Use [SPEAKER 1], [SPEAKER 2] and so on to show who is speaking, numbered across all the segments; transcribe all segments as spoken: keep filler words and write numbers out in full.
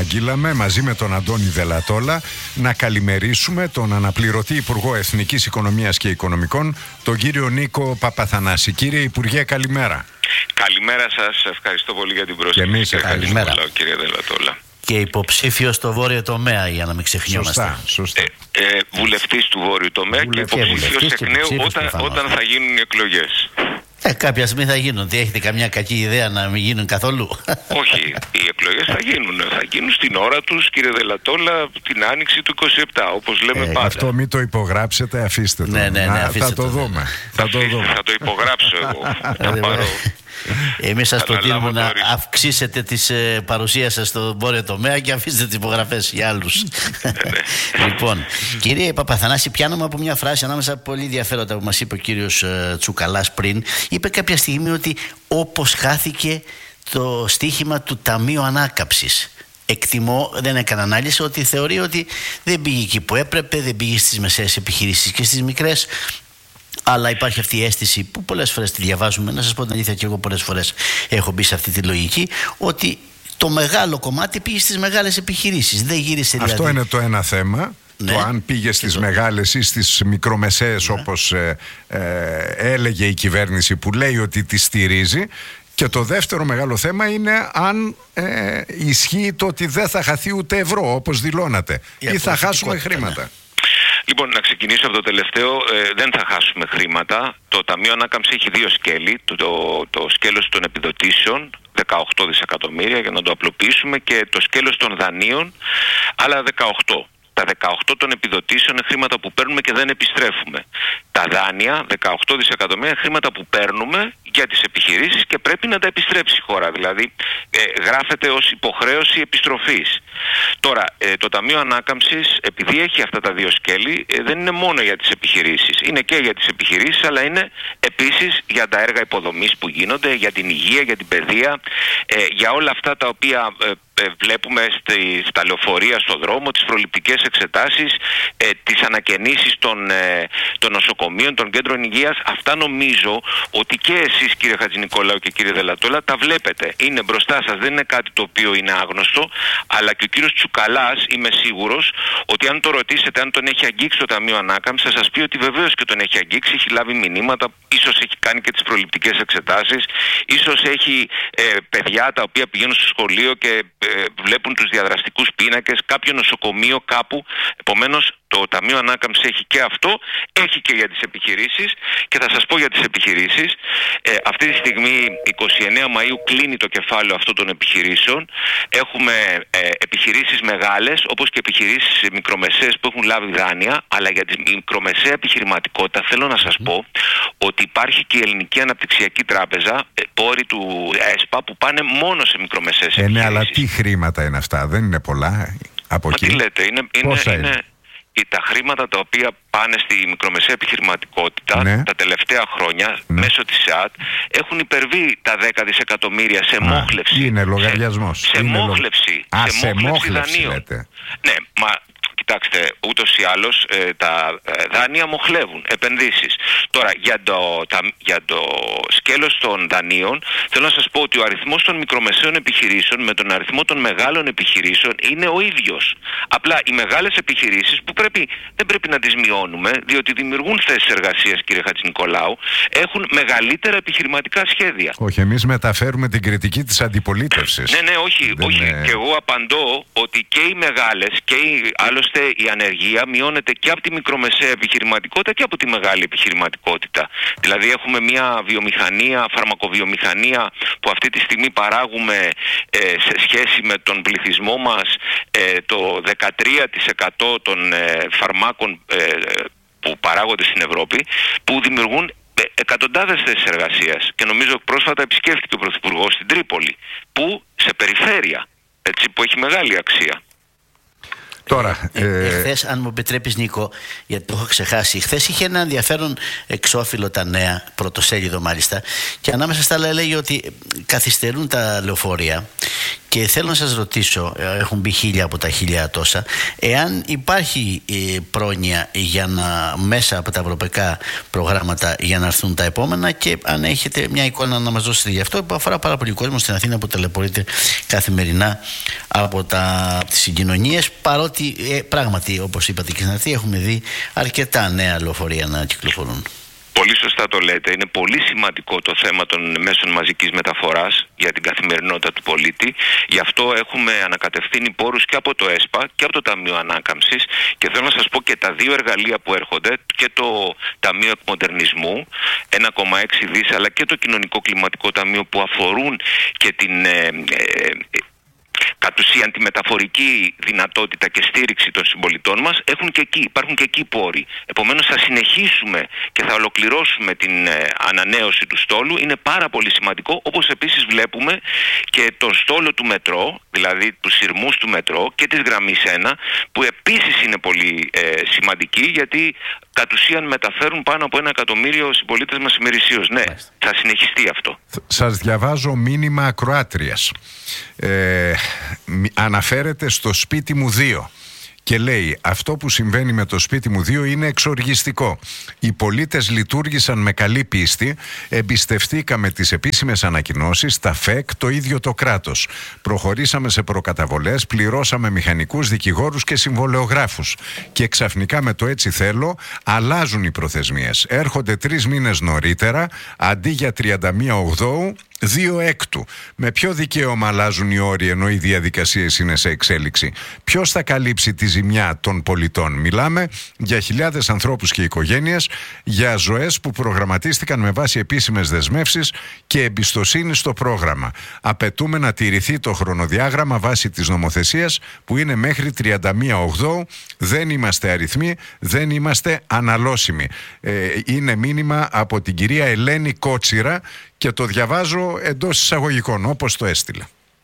[SPEAKER 1] παραγγείλαμε μαζί με τον Αντώνη Δελατόλα να καλημερίσουμε τον αναπληρωτή Υπουργό Εθνικής Οικονομίας και Οικονομικών, τον κύριο Νίκο Παπαθανάση. Κύριε Υπουργέ, καλημέρα.
[SPEAKER 2] Καλημέρα σας, ευχαριστώ πολύ για την πρόσκληση.
[SPEAKER 1] Και εμείς
[SPEAKER 2] καλημέρα, κύριε Δελατόλα.
[SPEAKER 3] Και υποψήφιο στο βόρειο τομέα, για να μην ξεχνιόμαστε.
[SPEAKER 1] Σωστά, σωστά.
[SPEAKER 2] Ε, ε, βουλευτής του βόρειου τομέα
[SPEAKER 1] Βουλευτής,
[SPEAKER 2] και υποψήφιος εκ νέου όταν, όταν θα γίνουν οι εκλογές.
[SPEAKER 3] Ε, κάποια στιγμή θα γίνουν. Τι, έχετε καμιά κακή ιδέα να μην γίνουν καθόλου?
[SPEAKER 2] Όχι, οι εκλογές θα γίνουν. Θα γίνουν στην ώρα τους, κύριε Δελατόλα, την άνοιξη του είκοσι επτά, όπως λέμε ε, πάντα.
[SPEAKER 1] Αυτό μην το υπογράψετε, αφήστε το.
[SPEAKER 3] Ναι, ναι, ναι,
[SPEAKER 1] να,
[SPEAKER 3] αφήστε
[SPEAKER 1] θα το, το δούμε. Θα το, δούμε.
[SPEAKER 2] Θα το υπογράψω εγώ. Θα πάρω...
[SPEAKER 3] Εμείς σας προτείνουμε να αυξήσετε τη ε, παρουσία σας στο βόρειο τομέα και αφήσετε τις υπογραφές για άλλους. Λοιπόν, κύριε Παπαθανάση, πιάνομαι από μια φράση ανάμεσα από πολύ ενδιαφέροντα που μας είπε ο κύριος ε, Τσουκαλάς πριν. Είπε κάποια στιγμή ότι όπως χάθηκε το στοίχημα του Ταμείου Ανάκαμψης. Εκτιμώ, δεν έκανα ανάλυση, ότι θεωρεί ότι δεν πήγε εκεί που έπρεπε, δεν πήγε στις μεσαίες επιχειρήσεις και στις μικρές. Αλλά υπάρχει αυτή η αίσθηση που πολλές φορές τη διαβάζουμε. Να σας πω την αλήθεια, και εγώ πολλές φορές έχω μπει σε αυτή τη λογική, ότι το μεγάλο κομμάτι πήγε στις μεγάλες επιχειρήσεις. Δεν γύρισε δηλαδή.
[SPEAKER 1] Αυτό είναι το ένα θέμα. Ναι. Το αν πήγε στις το... μεγάλες ή στις μικρομεσαίες, ναι, όπως ε, ε, έλεγε η κυβέρνηση που λέει ότι τη στηρίζει. Και το δεύτερο μεγάλο θέμα είναι αν ε, ισχύει το ότι δεν θα χαθεί ούτε ευρώ, όπως δηλώνατε, ή θα χάσουμε χρήματα. Ναι.
[SPEAKER 2] Λοιπόν, να ξεκινήσω από το τελευταίο. Ε, δεν θα χάσουμε χρήματα. Το Ταμείο Ανάκαμψη έχει δύο σκέλη. Το, το, το σκέλος των επιδοτήσεων, δεκαοκτώ δισεκατομμύρια για να το απλοποιήσουμε, και το σκέλος των δανείων, άλλα δεκαοκτώ. Τα δεκαοκτώ των επιδοτήσεων είναι χρήματα που παίρνουμε και δεν επιστρέφουμε. Τα δάνεια, δεκαοκτώ δισεκατομμύρια, χρήματα που παίρνουμε για τις επιχειρήσεις και πρέπει να τα επιστρέψει η χώρα. Δηλαδή ε, γράφεται ως υποχρέωση επιστροφής. Τώρα, ε, το Ταμείο Ανάκαμψης, επειδή έχει αυτά τα δύο σκέλη, ε, δεν είναι μόνο για τις επιχειρήσεις. Είναι και για τις επιχειρήσεις, αλλά είναι επίσης για τα έργα υποδομής που γίνονται, για την υγεία, για την παιδεία, ε, για όλα αυτά τα οποία ε, ε, βλέπουμε στη, στα λεωφορεία, στο δρόμο, τις προληπτικές εξετάσεις, ε, τις ανακαινήσεις των, ε, των νοσοκομείων, των κέντρων υγείας. Αυτά νομίζω ότι και εσείς, κύριε Χατζηνικολάου και κύριε Δελατόλα, τα βλέπετε. Είναι μπροστά σας, δεν είναι κάτι το οποίο είναι άγνωστο, αλλά και ο κύριος Τσουκαλάς, είμαι σίγουρος ότι αν το ρωτήσετε, αν τον έχει αγγίξει το Ταμείο Ανάκαμψης, θα σας πει ότι βεβαίως και τον έχει αγγίξει, έχει λάβει μηνύματα, ίσως έχει κάνει και τις προληπτικές εξετάσεις, ίσως έχει ε, παιδιά τα οποία πηγαίνουν στο σχολείο και ε, βλέπουν τους διαδραστικούς πίνακες, κάποιο νοσοκομείο κάπου. Επομένως, το Ταμείο Ανάκαμψης έχει και αυτό, έχει και για τις επιχειρήσεις, και θα σας πω για τις επιχειρήσεις. Ε, αυτή τη στιγμή, εικοστή ενάτη Μαΐου, κλείνει το κεφάλαιο αυτών των επιχειρήσεων. Έχουμε ε, επιχειρήσεις μεγάλες, όπως και επιχειρήσεις μικρομεσαίες που έχουν λάβει δάνεια, αλλά για τη μικρομεσαία επιχειρηματικότητα θέλω να σας πω ότι υπάρχει και η Ελληνική Αναπτυξιακή Τράπεζα, ε, πόροι του ΕΣΠΑ, που πάνε μόνο σε μικρομεσαίες
[SPEAKER 1] ε,
[SPEAKER 2] επιχειρήσεις.
[SPEAKER 1] Ναι, αλλά τι χρήματα είναι αυτά, δεν είναι πολλά από
[SPEAKER 2] Μα
[SPEAKER 1] εκεί.
[SPEAKER 2] τι λέτε, είναι... είναι, είναι... τα χρήματα τα οποία πάνε στη μικρομεσαία επιχειρηματικότητα, ναι, τα τελευταία χρόνια, ναι, μέσω της ΕΑΤ, έχουν υπερβεί τα δέκα δισεκατομμύρια σε
[SPEAKER 1] Α,
[SPEAKER 2] μόχλευση.
[SPEAKER 1] Είναι λογαριασμός.
[SPEAKER 2] Σε, σε
[SPEAKER 1] είναι
[SPEAKER 2] μόχλευση.
[SPEAKER 1] Α,
[SPEAKER 2] σε,
[SPEAKER 1] σε
[SPEAKER 2] μόχλευση
[SPEAKER 1] μόχλευση
[SPEAKER 2] δανείων.
[SPEAKER 1] λέτε.
[SPEAKER 2] Ναι, μα κοιτάξτε, ούτως ή άλλως ε, τα ε, δάνεια μοχλεύουν επενδύσεις. Τώρα, για το, τα, για το σκέλος των δανείων, θέλω να σας πω ότι ο αριθμός των μικρομεσαίων επιχειρήσεων με τον αριθμό των μεγάλων επιχειρήσεων είναι ο ίδιος. Απλά οι μεγάλες επιχειρήσεις, που πρέπει, δεν πρέπει να τις μειώνουμε, διότι δημιουργούν θέσεις εργασίας, κύριε Χατζηνικολάου, έχουν μεγαλύτερα επιχειρηματικά σχέδια.
[SPEAKER 1] Όχι, εμείς μεταφέρουμε την κριτική της αντιπολίτευσης.
[SPEAKER 2] Ναι, ναι, όχι,
[SPEAKER 1] δεν
[SPEAKER 2] όχι.
[SPEAKER 1] είναι...
[SPEAKER 2] Και εγώ απαντώ ότι και οι μεγάλες και οι, άλλωστε η ανεργία μειώνεται και από τη μικρομεσαία επιχειρηματικότητα και από τη μεγάλη επιχειρηματικότητα. Δηλαδή έχουμε μια βιομηχανία, φαρμακοβιομηχανία, που αυτή τη στιγμή παράγουμε ε, σε σχέση με τον πληθυσμό μας ε, το δεκατρία τοις εκατό των ε, φαρμάκων ε, που παράγονται στην Ευρώπη, που δημιουργούν εκατοντάδες θέσεις εργασίας. Και νομίζω πρόσφατα επισκέφθηκε ο Πρωθυπουργός στην Τρίπολη, που σε περιφέρεια, έτσι, που έχει μεγάλη αξία.
[SPEAKER 1] Τώρα,
[SPEAKER 3] ε, ε, εχθές, αν μου επιτρέπεις, Νίκο, γιατί το έχω ξεχάσει, χθες είχε ένα ενδιαφέρον εξώφυλλο τα νέα, πρωτοσέλιδο μάλιστα, και ανάμεσα στα άλλα έλεγε ότι καθυστερούν τα λεωφορεία Και θέλω να σας ρωτήσω, έχουν μπει χίλια από τα χίλια τόσα, εάν υπάρχει ε, πρόνοια για να, μέσα από τα ευρωπαϊκά προγράμματα για να έρθουν τα επόμενα, και αν έχετε μια εικόνα να μας δώσετε γι' αυτό, που αφορά πάρα πολύ κόσμο στην Αθήνα που ταλαιπωρείται καθημερινά από, τα, από τις συγκοινωνίες, παρότι ε, πράγματι, όπως είπατε και στην αρχή, έχουμε δει αρκετά νέα λεωφορεία να κυκλοφορούν.
[SPEAKER 2] Πολύ σωστά το λέτε. Είναι πολύ σημαντικό το θέμα των μέσων μαζικής μεταφοράς για την καθημερινότητα του πολίτη. Γι' αυτό έχουμε ανακατευθύνει πόρους και από το ΕΣΠΑ και από το Ταμείο Ανάκαμψης, και θέλω να σας πω και τα δύο εργαλεία που έρχονται, και το Ταμείο Εκμοντερνισμού ένα κόμμα έξι δις, αλλά και το Κοινωνικό Κλιματικό Ταμείο, που αφορούν και την ε, ε, κατ' ουσίαν τη μεταφορική δυνατότητα και στήριξη των συμπολιτών μας, έχουν και εκεί, υπάρχουν και εκεί πόροι. Επομένως θα συνεχίσουμε και θα ολοκληρώσουμε την ε, ανανέωση του στόλου. Είναι πάρα πολύ σημαντικό, όπως επίσης βλέπουμε και τον στόλο του μετρό, δηλαδή τους σειρμούς του μετρό και της γραμμής ένα, που επίσης είναι πολύ ε, σημαντικοί, γιατί κατ' ουσίαν μεταφέρουν πάνω από ένα εκατομμύριο συμπολίτες μας ημερησίως. Ναι, θα συνεχιστεί αυτό.
[SPEAKER 1] Σας διαβάζω μήνυμα ακροάτριας. Ε, αναφέρεται στο σπίτι μου δύο και λέει: αυτό που συμβαίνει με το σπίτι μου δύο είναι εξοργιστικό. Οι πολίτες λειτουργήσαν με καλή πίστη, εμπιστευτήκαμε τις επίσημες ανακοινώσεις, τα ΦΕΚ, το ίδιο το κράτος. Προχωρήσαμε σε προκαταβολές, πληρώσαμε μηχανικούς, δικηγόρους και συμβολεογράφους. Και ξαφνικά με το έτσι θέλω αλλάζουν οι προθεσμίες. Έρχονται τρεις μήνες νωρίτερα, αντί για τριάντα μία Οκτώου, δύο έκτου. Με ποιο δικαίωμα αλλάζουν οι όροι ενώ οι διαδικασίες είναι σε εξέλιξη? Ποιος θα καλύψει τη ζημιά των πολιτών? Μιλάμε για χιλιάδες ανθρώπους και οικογένειες, για ζωές που προγραμματίστηκαν με βάση επίσημες δεσμεύσεις και εμπιστοσύνη στο πρόγραμμα. Απαιτούμε να τηρηθεί το χρονοδιάγραμμα βάσει της νομοθεσίας, που είναι μέχρι τριάντα μία Οκτώου. Δεν είμαστε αριθμοί, δεν είμαστε αναλώσιμοι. Ε, είναι μήνυμα από την κυρία Ελένη Κότσιρα και το διαβάζω εντός εισαγωγικών, όπως το έστειλε.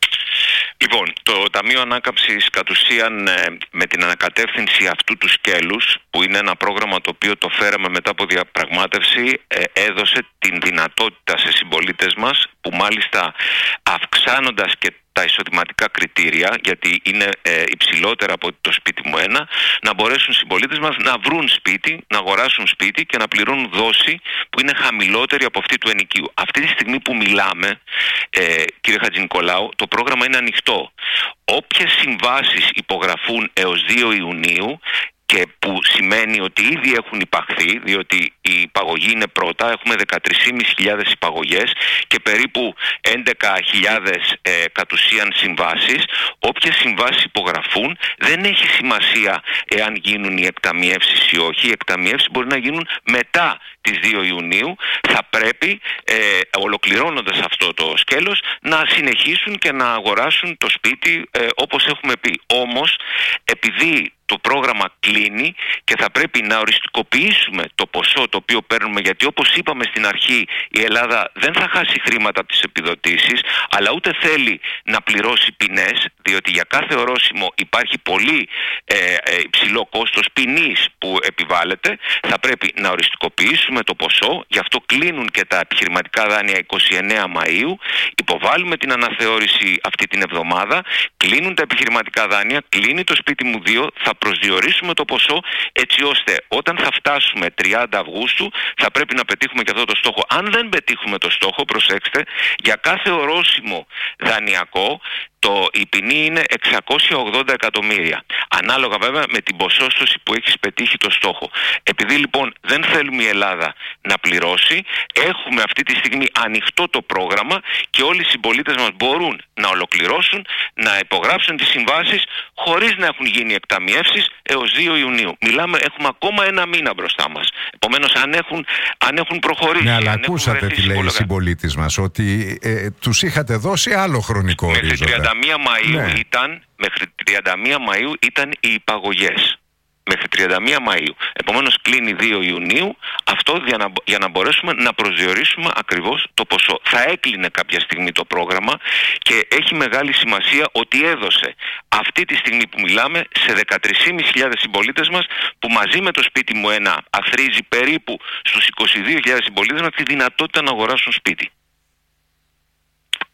[SPEAKER 2] Λοιπόν, το Ταμείο Ανάκαμψης κατ' ουσίαν με την ανακατεύθυνση αυτού του σκέλους, που είναι ένα πρόγραμμα το οποίο το φέραμε μετά από διαπραγμάτευση, έδωσε την δυνατότητα σε συμπολίτες μας, που μάλιστα αυξάνοντας και τα εισοδηματικά κριτήρια, γιατί είναι ε, υψηλότερα από το σπίτι μου ένα, να μπορέσουν οι συμπολίτες μας να βρουν σπίτι, να αγοράσουν σπίτι και να πληρώνουν δόση που είναι χαμηλότερη από αυτή του ενοικίου. Αυτή τη στιγμή που μιλάμε, ε, κύριε Χατζηνικολάου, το πρόγραμμα είναι ανοιχτό. Όποιες συμβάσεις υπογραφούν έως δύο Ιουνίου, και που σημαίνει ότι ήδη έχουν υπαχθεί, διότι η υπαγωγή είναι πρώτα, έχουμε δεκατρείς χιλιάδες πεντακόσιες υπαγωγές και περίπου έντεκα χιλιάδες ε, κατ' ουσίαν συμβάσεις. Όποιες συμβάσεις υπογραφούν, δεν έχει σημασία εάν γίνουν οι εκταμιεύσεις ή όχι. Οι εκταμιεύσεις μπορεί να γίνουν μετά τις δύο Ιουνίου. Θα πρέπει, ε, ολοκληρώνοντας αυτό το σκέλος, να συνεχίσουν και να αγοράσουν το σπίτι ε, όπως έχουμε πει. Όμως, επειδή το πρόγραμμα κλείνει και θα πρέπει να οριστικοποιήσουμε το ποσό το οποίο παίρνουμε, γιατί όπως είπαμε στην αρχή, η Ελλάδα δεν θα χάσει χρήματα από τις επιδοτήσεις, αλλά ούτε θέλει να πληρώσει ποινές, διότι για κάθε ορόσημο υπάρχει πολύ ε, ε, υψηλό κόστος ποινής που επιβάλλεται. Θα πρέπει να οριστικοποιήσουμε το ποσό, γι' αυτό κλείνουν και τα επιχειρηματικά δάνεια εικοστή ενάτη Μαΐου, υποβάλλουμε την αναθεώρηση αυτή την εβδομάδα, κλείνουν τα επιχειρηματικά δάνεια, κλείνει το σπίτι μου δύο, θα προσδιορίσουμε το ποσό έτσι ώστε όταν θα φτάσουμε τριάντα Αυγούστου θα πρέπει να πετύχουμε και αυτό το στόχο. Αν δεν πετύχουμε το στόχο, προσέξτε, για κάθε ορόσημο δανειακό το, η ποινή είναι εξακόσια ογδόντα εκατομμύρια. Ανάλογα βέβαια με την ποσόστοση που έχεις πετύχει το στόχο. Επειδή λοιπόν δεν θέλουμε η Ελλάδα να πληρώσει, έχουμε αυτή τη στιγμή ανοιχτό το πρόγραμμα και όλοι οι συμπολίτες μας μπορούν να ολοκληρώσουν, να υπογράψουν τις συμβάσεις χωρίς να έχουν γίνει εκταμιεύσεις έως δύο Ιουνίου. Μιλάμε, έχουμε ακόμα ένα μήνα μπροστά μας. Επομένως, αν έχουν, αν έχουν προχωρήσει...
[SPEAKER 1] Ναι, αλλά ακούσατε τι λέει η συμπολίτης μας, ότι ε, τους είχατε δώσει άλλο χρονικό ορίζοντα.
[SPEAKER 2] Μέχρι τριάντα μία Μαΐου ναι. ήταν, μέχρι τριάντα μία Μαΐου ήταν οι υπαγωγές. Μέχρι τριάντα μία Μαΐου. Επομένως κλείνει δύο Ιουνίου, αυτό για να, για να μπορέσουμε να προσδιορίσουμε ακριβώς το ποσό. Θα έκλεινε κάποια στιγμή το πρόγραμμα και έχει μεγάλη σημασία ότι έδωσε αυτή τη στιγμή που μιλάμε σε δεκατρείς χιλιάδες πεντακόσιες συμπολίτες μας, που μαζί με το σπίτι μου ένα αθροίζει περίπου στους είκοσι δύο χιλιάδες συμπολίτες μας τη δυνατότητα να αγοράσουν σπίτι.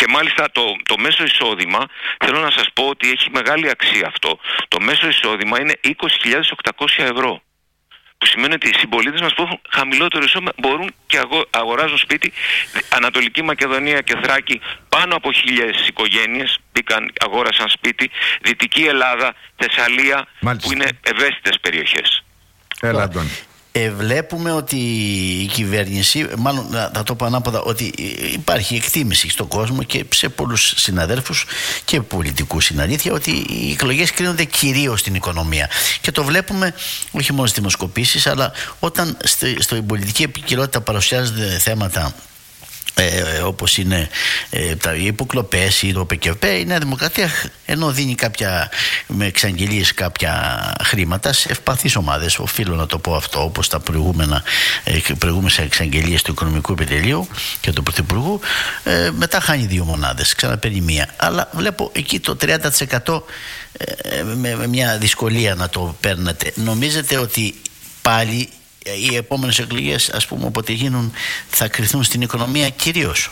[SPEAKER 2] Και μάλιστα το, το μέσο εισόδημα, θέλω να σας πω ότι έχει μεγάλη αξία αυτό. Το μέσο εισόδημα είναι είκοσι χιλιάδες οκτακόσια ευρώ. Που σημαίνει ότι οι συμπολίτες μας που έχουν χαμηλότερο εισόδημα μπορούν και αγοράζουν σπίτι. Ανατολική Μακεδονία και Θράκη, πάνω από χίλιες οικογένειες μπήκαν, αγόρασαν σπίτι. Δυτική Ελλάδα, Θεσσαλία, μάλιστα, που είναι ευαίσθητες περιοχές.
[SPEAKER 1] Έλα, Αντώνη.
[SPEAKER 3] Ε, βλέπουμε ότι η κυβέρνηση, μάλλον θα το πω ανάποδα, ότι υπάρχει εκτίμηση στον κόσμο και σε πολλούς συναδέλφους και πολιτικούς, στην αλήθεια, ότι οι εκλογές κρίνονται κυρίως στην οικονομία. Και το βλέπουμε όχι μόνο στις δημοσκοπήσεις, αλλά όταν στην πολιτική επικαιρότητα παρουσιάζονται θέματα Ε, όπως είναι ε, τα υποκλοπές ή το ΠΚΠ, η Νέα Δημοκρατία, ενώ δίνει κάποια, με εξαγγελίες κάποια χρήματα σε ευπαθείς ομάδες, οφείλω να το πω αυτό, όπως τα προηγούμενα ε, προηγούμενες εξαγγελίες του Οικονομικού Επιτελείου και του Πρωθυπουργού, ε, μετά χάνει δύο μονάδες, ξαναπαίρνει μία. Αλλά βλέπω εκεί το τριάντα τοις εκατό ε, με, με μια δυσκολία να το παίρνετε. Νομίζετε ότι πάλι οι επόμενες εκλογές, ας πούμε, όποτε γίνουν, θα κριθούν στην οικονομία κυρίως?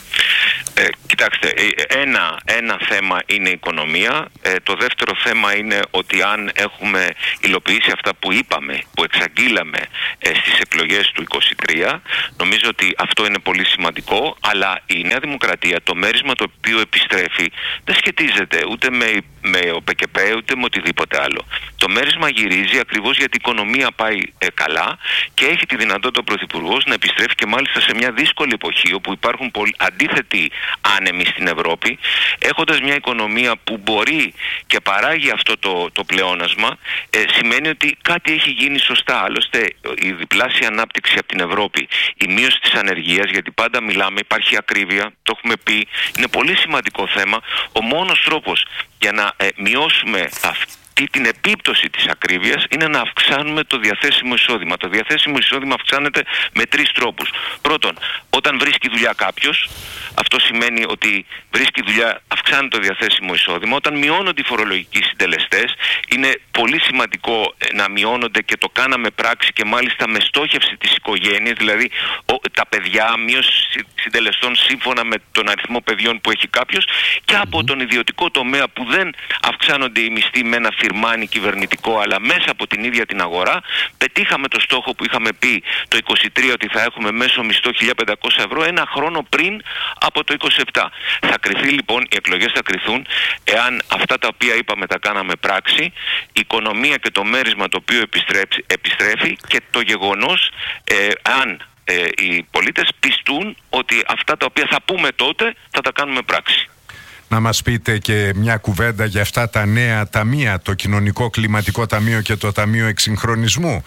[SPEAKER 2] Ε, κοιτάξτε, ένα, ένα θέμα είναι η οικονομία. Ε, το δεύτερο θέμα είναι ότι αν έχουμε υλοποιήσει αυτά που είπαμε, που εξαγγείλαμε ε, στις εκλογές του είκοσι τρία, νομίζω ότι αυτό είναι πολύ σημαντικό. Αλλά η Νέα Δημοκρατία, το μέρισμα το οποίο επιστρέφει, δεν σχετίζεται ούτε με, με ο ΠΚΠ ούτε με οτιδήποτε άλλο. Το μέρισμα γυρίζει ακριβώς γιατί η οικονομία πάει ε, καλά και έχει τη δυνατότητα ο Πρωθυπουργός να επιστρέφει, και μάλιστα σε μια δύσκολη εποχή όπου υπάρχουν πολλοί αντίθετοι άνεμοι στην Ευρώπη, έχοντας μια οικονομία που μπορεί και παράγει αυτό το, το πλεόνασμα, ε, σημαίνει ότι κάτι έχει γίνει σωστά. Άλλωστε η διπλάσια ανάπτυξη από την Ευρώπη, η μείωση της ανεργίας, γιατί πάντα μιλάμε, υπάρχει ακρίβεια, το έχουμε πει, είναι πολύ σημαντικό θέμα. Ο μόνος τρόπος για να ε, μειώσουμε αυτή την επίπτωση της ακρίβειας είναι να αυξάνουμε το διαθέσιμο εισόδημα. Το διαθέσιμο εισόδημα αυξάνεται με τρεις τρόπους. Πρώτον, όταν βρίσκει δουλειά κάποιος, αυτό σημαίνει ότι βρίσκει δουλειά, αυξάνει το διαθέσιμο εισόδημα. Όταν μειώνονται οι φορολογικοί συντελεστές, είναι πολύ σημαντικό να μειώνονται, και το κάναμε πράξη και μάλιστα με στόχευση της οικογένειας, δηλαδή τα παιδιά, μείωση συντελεστών σύμφωνα με τον αριθμό παιδιών που έχει κάποιος, και από τον ιδιωτικό τομέα που δεν αυξάνονται οι μισθοί με ένα φιρμάνι κυβερνητικό, αλλά μέσα από την ίδια την αγορά. Πετύχαμε το στόχο που είχαμε πει το είκοσι τρία, ότι θα έχουμε μέσο μισθό χίλια πεντακόσια ευρώ, ένα χρόνο πριν από το είκοσι επτά. Θα κριθεί λοιπόν, οι εκλογές θα κριθούν εάν αυτά τα οποία είπαμε τα κάναμε πράξη, η οικονομία και το μέρισμα το οποίο επιστρέψει, επιστρέφει, και το γεγονός ε, αν ε, οι πολίτες πιστούν ότι αυτά τα οποία θα πούμε τότε θα τα κάνουμε πράξη.
[SPEAKER 1] Να μας πείτε και μια κουβέντα για αυτά τα νέα ταμεία, το Κοινωνικό Κλιματικό Ταμείο και το Ταμείο Εξυγχρονισμού.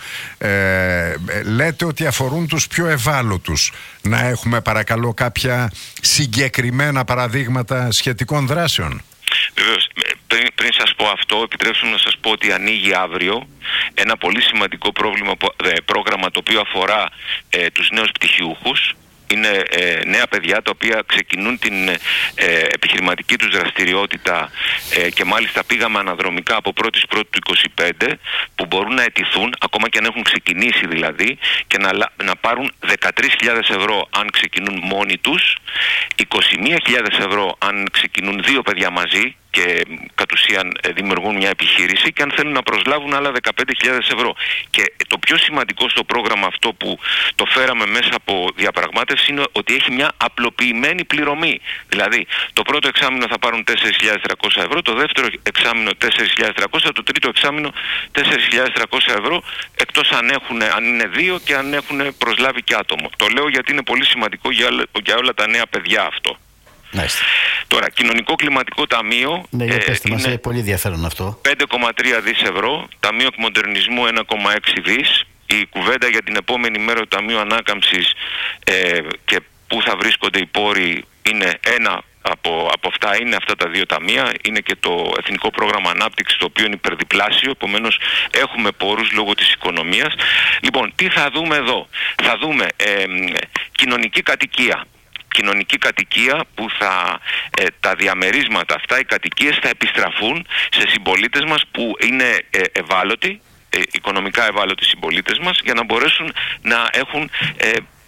[SPEAKER 1] Ε, λέτε ότι αφορούν τους πιο ευάλωτους. Να έχουμε παρακαλώ κάποια συγκεκριμένα παραδείγματα σχετικών δράσεων?
[SPEAKER 2] Βεβαίως, πριν, πριν σας πω αυτό, επιτρέψτε μου να σας πω ότι ανοίγει αύριο ένα πολύ σημαντικό πρόβλημα, πρόγραμμα το οποίο αφορά ε, τους νέους πτυχιούχους. Είναι ε, νέα παιδιά τα οποία ξεκινούν την ε, επιχειρηματική τους δραστηριότητα ε, και μάλιστα πήγαμε αναδρομικά από πρώτη πρώτη του είκοσι πέντε, που μπορούν να αιτηθούν, ακόμα και αν έχουν ξεκινήσει δηλαδή, και να, να πάρουν δεκατρείς χιλιάδες ευρώ αν ξεκινούν μόνοι τους, είκοσι μία χιλιάδες ευρώ αν ξεκινούν δύο παιδιά μαζί και κατ' ουσίαν δημιουργούν μια επιχείρηση, και αν θέλουν να προσλάβουν άλλα δεκαπέντε χιλιάδες ευρώ. Και το πιο σημαντικό στο πρόγραμμα αυτό που το φέραμε μέσα από διαπραγμάτευση είναι ότι έχει μια απλοποιημένη πληρωμή. Δηλαδή το πρώτο εξάμηνο θα πάρουν τέσσερις χιλιάδες τριακόσια ευρώ, το δεύτερο εξάμηνο τέσσερις χιλιάδες τριακόσια, το τρίτο εξάμηνο τέσσερις χιλιάδες τριακόσια ευρώ, εκτός αν, έχουν, αν είναι δύο και αν έχουν προσλάβει και άτομο. Το λέω γιατί είναι πολύ σημαντικό για, για όλα τα νέα παιδιά αυτό.
[SPEAKER 3] Μάλιστα.
[SPEAKER 2] Τώρα, Κοινωνικό Κλιματικό Ταμείο,
[SPEAKER 3] ναι, ε, πέστε,
[SPEAKER 2] είναι
[SPEAKER 3] μας, πολύ ενδιαφέρον αυτό.
[SPEAKER 2] πέντε κόμμα τρία δις ευρώ, Ταμείο Εκμοντερνισμού ένα κόμμα έξι δις. Η κουβέντα για την επόμενη μέρα του Ταμείου Ανάκαμψης ε, και πού θα βρίσκονται οι πόροι είναι ένα από, από αυτά, είναι αυτά τα δύο ταμεία. Είναι και το Εθνικό Πρόγραμμα Ανάπτυξης, το οποίο είναι υπερδιπλάσιο, επομένως έχουμε πόρους λόγω της οικονομίας. Λοιπόν, τι θα δούμε εδώ? Θα δούμε ε, κοινωνική κατοικία. Κοινωνική κατοικία που θα, ε, τα διαμερίσματα αυτά, οι κατοικίες θα επιστραφούν σε συμπολίτες μας που είναι ε, ευάλωτοι, ε, οικονομικά ευάλωτοι συμπολίτες μας, για να μπορέσουν να έχουν ε,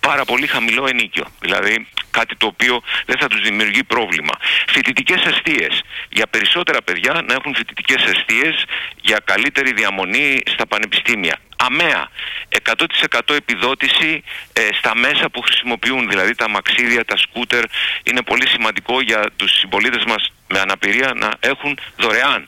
[SPEAKER 2] πάρα πολύ χαμηλό ενοίκιο. Δηλαδή κάτι το οποίο δεν θα τους δημιουργεί πρόβλημα. Φοιτητικές εστίες. Για περισσότερα παιδιά να έχουν φοιτητικές εστίες για καλύτερη διαμονή στα πανεπιστήμια. ΑΜΕΑ, εκατό τοις εκατό επιδότηση ε, στα μέσα που χρησιμοποιούν, δηλαδή τα αμαξίδια, τα σκούτερ. Είναι πολύ σημαντικό για τους συμπολίτες μας με αναπηρία να έχουν δωρεάν